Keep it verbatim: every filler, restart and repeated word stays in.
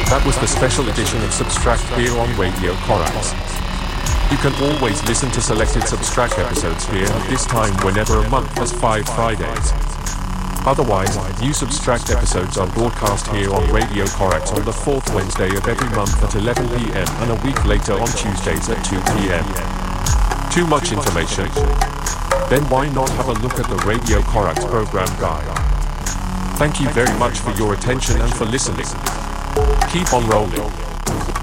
That was the special edition of Substract here on Radio Corax. You can always listen to selected Substract episodes here at this time whenever a month has five Fridays. Otherwise, new Substract episodes are broadcast here on Radio Corax on the fourth Wednesday of every month at eleven p m and a week later on Tuesdays at two p m Too much information? Then why not have a look at the Radio Corax program guide? Thank you very much for your attention and for listening. Keep on rolling.